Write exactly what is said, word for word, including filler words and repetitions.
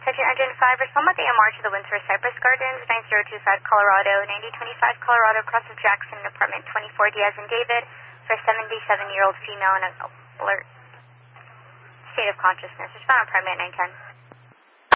Section Engine five, respond with A M R to the Windsor Cypress Gardens, nine zero two five Colorado, ninety twenty-five Colorado, cross of Jackson, apartment twenty-four, Diaz and David, for a seventy-seven-year-old female in an alert state of consciousness. Respond on apartment nine ten.